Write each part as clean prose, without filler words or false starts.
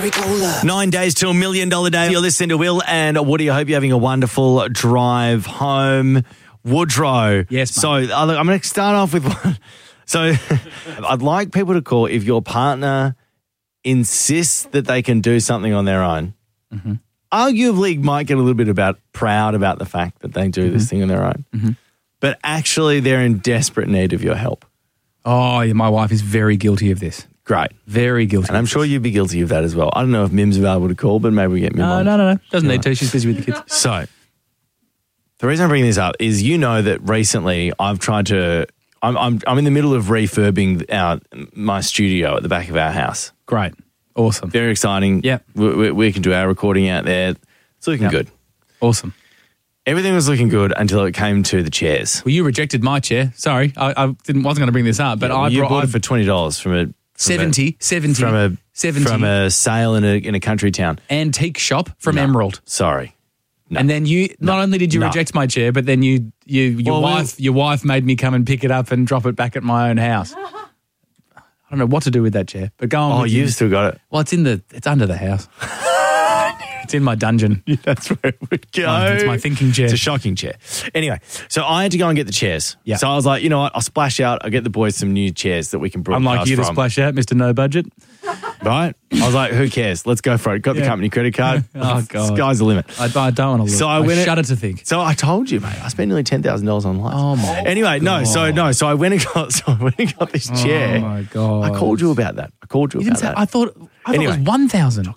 Cooler. 9 days to $1 million day. You're listening to Will and Woody. I hope you're having a wonderful drive home. Woodrow. Yes, mate. So I'm going to start off with one. So I'd like people to call if your partner insists that they can do something on their own. Mm-hmm. Arguably might get a little bit proud about the fact that they do this thing on their own. Mm-hmm. But actually they're in desperate need of your help. Oh, yeah, my wife is very guilty of this. Great. Very guilty. And I'm sure you'd be guilty of that as well. I don't know if Mim's available to call, but maybe we get Mim on. No. Doesn't need to. She's busy with the kids. So the reason I'm bringing this up is you know that recently I've tried to I'm in the middle of refurbing my studio at the back of our house. Great. Awesome. Very exciting. Yep. We can do our recording out there. It's looking good. Awesome. Everything was looking good until it came to the chairs. Well, you rejected my chair. Sorry. I wasn't going to bring this up, but you bought it for $20 from a 70 from a sale in a country town. Antique shop from Emerald. Sorry. No. And then not only did you reject my chair, but then your wife made me come and pick it up and drop it back at my own house. I don't know what to do with that chair, but go on. Oh, you've still got it. Well, it's under the house. It's in my dungeon. Yeah, that's where it would go. It's my thinking chair. It's a shocking chair. Anyway, so I had to go and get the chairs. Yeah. So I was like, you know what? I'll splash out. I'll get the boys some new chairs that we can broadcast Unlike you to splash out, Mr. No Budget. Right? I was like, who cares? Let's go for it. Got the company credit card. Oh, God. Sky's the limit. I don't want to look. So I shudder to think. So I told you, mate. I spent nearly $10,000 on lights. Oh, my Anyway, God. So I went and got this chair. Oh, my God. I called you about that. You didn't say, I thought it was 1,000.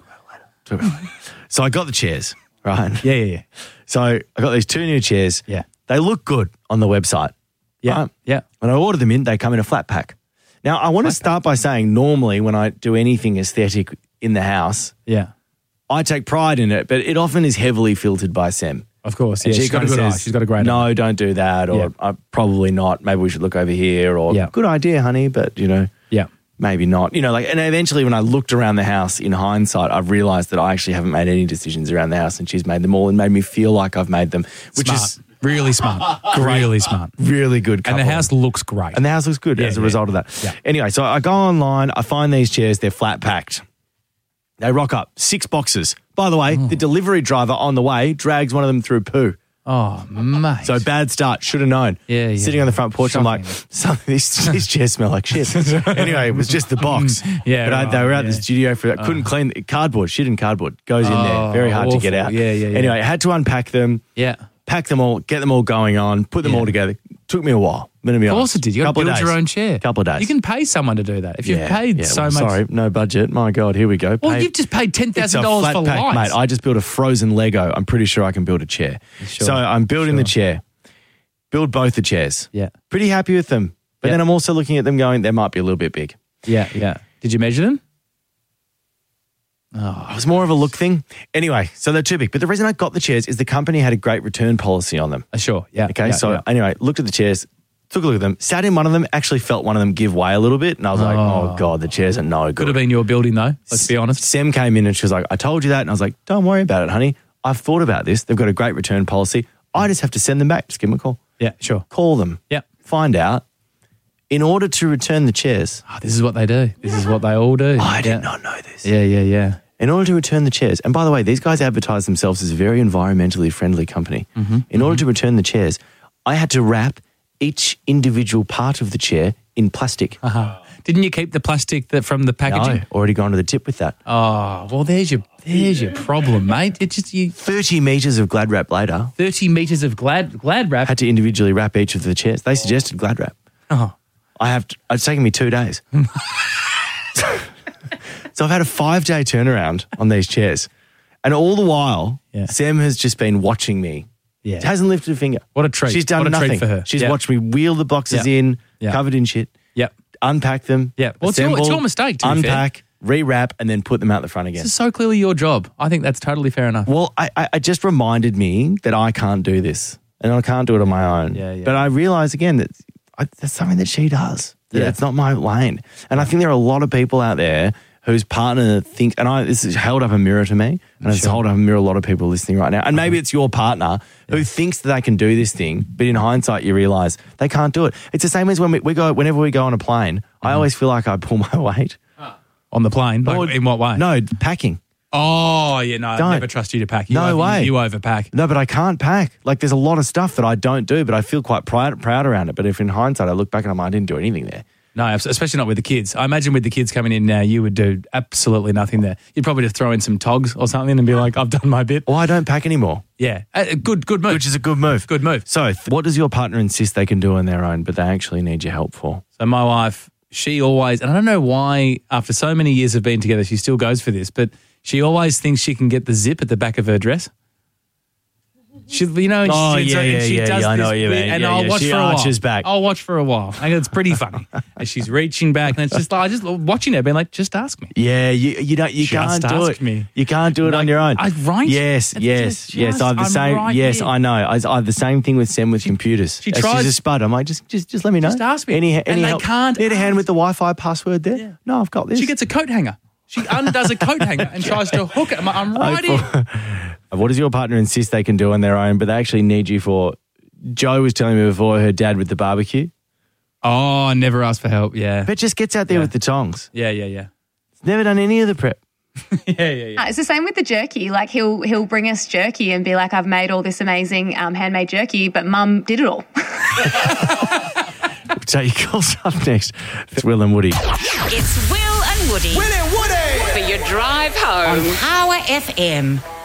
So I got the chairs, right? Yeah. So I got these two new chairs. Yeah. They look good on the website. Yeah. Right? Yeah. When I ordered them in, they come in a flat pack. Now, I want to start by saying normally when I do anything aesthetic in the house, Yeah. I take pride in it, but it often is heavily filtered by Sam. Of course. And Yeah. she She's got a kinda good eye. says, She's got a great eye. no, don't do that, or probably not. Maybe we should look over here, or good idea, honey, but, Yeah. maybe not. And eventually when I looked around the house in hindsight, I've realised that I actually haven't made any decisions around the house and she's made them all and made me feel like I've made them, which Smart. is really smart. Really smart. really good couple. And the house looks great. And the house looks good as a result of that. Yeah. Anyway, so I go online, I find these chairs, they're flat packed. They rock up, 6 boxes. By the way, the delivery driver on the way drags one of them through poo. Oh, mate. So bad start, should have known. Yeah. Sitting on the front porch, I'm like, these chairs smell like shit. Anyway, it was just the box. Yeah, But they were out the studio for that. Couldn't clean cardboard, shit in cardboard. Goes in there. Very hard to get awful. out. Yeah. Anyway, I had to unpack them, Yeah. pack them all, get them all going on, put them all together. Took me a while. I'm gonna be Of honest. course it did. You got to build your own chair. Couple of days. You can pay someone to do that. If you've paid so much. Sorry, no budget. My God, here we go. Well, you've just paid $10,000 for pack, lights. mate. I just built a frozen Lego. I'm pretty sure I can build a chair. Sure. So I'm building the chair. Build both the chairs. Yeah. Pretty happy with them. But then I'm also looking at them going, they might be a little bit big. Yeah. Did you measure them? It was more of a look thing. Anyway, so they're too big. But the reason I got the chairs is the company had a great return policy on them. Sure. Yeah. Okay. Anyway, looked at the chairs, took a look at them, sat in one of them, actually felt one of them give way a little bit. And I was like, oh God, the chairs are no good. Could have been your building though, let's be honest. Sam came in and she was like, I told you that. And I was like, don't worry about it, honey. I've thought about this. They've got a great return policy. I just have to send them back. Just give them a call. Yeah, sure. Call them. Yeah. Find out. In order to return the chairs. Oh, this is what they do. This is what they all do. I did not know this. Yeah. In order to return the chairs, and by the way, these guys advertise themselves as a very environmentally friendly company. In order to return the chairs, I had to wrap each individual part of the chair in plastic. Didn't you keep the plastic from the packaging? No, already gone to the tip with that. Oh, well, there's your problem, mate. It's just 30 metres of Glad Wrap later. 30 metres of Glad Wrap. Had to individually wrap each of the chairs. They suggested Glad Wrap. Oh. It's taken me 2 days. So I've had a 5-day turnaround on these chairs. And all the while, Sam has just been watching me. Yeah. Hasn't lifted a finger. What a treat. She's done What a treat nothing for her. She's watched me wheel the boxes in, covered in shit, unpack them, Well, it's your mistake, to be fair. unpack, rewrap, and then put them out the front again. This is so clearly your job. I think that's totally fair enough. Well, I just reminded me that I can't do this. And I can't do it on my own. Yeah. But I realise again that that's something that she does. That it's not my lane. And I think there are a lot of people out there whose partner thinks, this has held up a mirror to me, and it's held up a mirror to a lot of people listening right now. And maybe it's your partner who thinks that they can do this thing, but in hindsight you realise they can't do it. It's the same as when whenever we go on a plane, I always feel like I pull my weight. On the plane? Like, in what way? No, packing. Oh, yeah, no, I'd never trust you to pack. You overpack. No, but I can't pack. Like, there's a lot of stuff that I don't do, but I feel quite proud around it. But if in hindsight I look back and I didn't do anything there. No, especially not with the kids. I imagine with the kids coming in now, you would do absolutely nothing there. You'd probably just throw in some togs or something and be like, I've done my bit. Well, I don't pack anymore. Yeah. Good move. Which is a good move. Good move. So what does your partner insist they can do on their own, but they actually need your help for? So my wife, she always, and I don't know why, after so many years of being together, she still goes for this, but she always thinks she can get the zip at the back of her dress. She, you know, I know what you mean. And I'll watch she for a while. arches back. I'll watch for a while. And it's pretty funny. And she's reaching back, and it's just like, just watching her, being like, just ask me. Yeah, you can't do it. Me. You can't do it on your own. Right? Yes. I have the same. Right yes, here. I know. I have the same thing with Sam with computers. She tries. She's a spud. I'm like, just let me know. Just ask me. Any and help? they can't. Need a hand with the Wi-Fi password there? Yeah. No, I've got this. She gets a coat hanger. She undoes a coat hanger and tries to hook it. I'm right here. What does your partner insist they can do on their own, but they actually need you for? Jo was telling me before her dad with the barbecue. Oh, never asked for help. Yeah. But just gets out there with the tongs. Yeah. He's never done any of the prep. Yeah. It's the same with the jerky. Like he'll bring us jerky and be like, I've made all this amazing handmade jerky, but Mum did it all. So your calls up next. It's Will and Woody. It's Will and Woody. Will and Woody! For your drive home. On Power FM.